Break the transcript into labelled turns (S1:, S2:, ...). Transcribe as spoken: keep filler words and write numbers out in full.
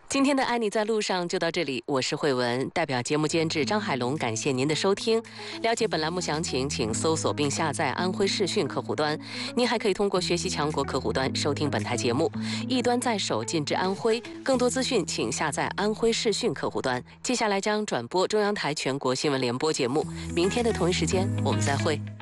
S1: 今天的《爱你在路上》就到这里，我是慧文，代表节目监制张海龙，感谢您的收听。了解本栏目详情，请搜索并下载安徽视讯客户端。您还可以通过学习强国客户端收听本台节目，一端在手，进至安徽。更多资讯，请下载安徽视讯客户端。接下来将转播中央台全国新闻联播节目，明天的同一时间我们再会。